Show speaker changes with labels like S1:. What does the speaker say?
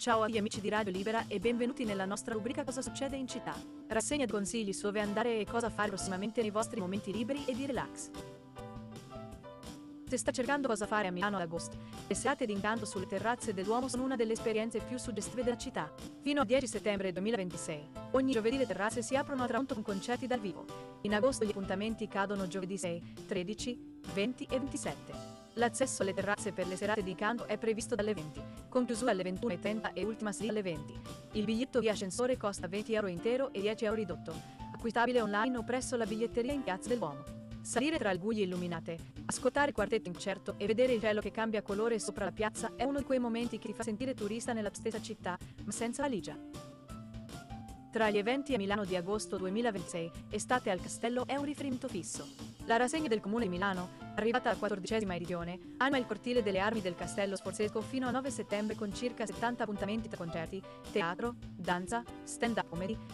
S1: Ciao agli amici di Radio Libera e benvenuti nella nostra rubrica Cosa succede in città. Rassegna di consigli su dove andare e cosa fare prossimamente nei vostri momenti liberi e di relax. Se sta cercando cosa fare a Milano ad agosto, le serate d'incanto sulle terrazze del Duomo sono una delle esperienze più suggestive della città. Fino al 10 settembre 2026, ogni giovedì le terrazze si aprono a tramonto con concerti dal vivo. In agosto gli appuntamenti cadono giovedì 6, 13, 20 e 27. L'accesso alle terrazze per le serate di canto è previsto dalle 20, con chiusura alle 21:30 e ultima sera alle 20. Il biglietto via ascensore costa 20 euro intero e 10 euro ridotto, acquistabile online o presso la biglietteria in Piazza del Duomo. Salire tra le guglie illuminate, ascoltare quartetti in concerto e vedere il cielo che cambia colore sopra la piazza è uno di quei momenti che ti fa sentire turista nella stessa città, ma senza valigia. Tra gli eventi a Milano di agosto 2026, Estate al Castello è un riferimento fisso. La rassegna del Comune di Milano, arrivata alla 14ª edizione, anima il cortile delle armi del Castello Sforzesco fino a 9 settembre con circa 70 appuntamenti tra concerti, teatro, danza, stand-up comedy,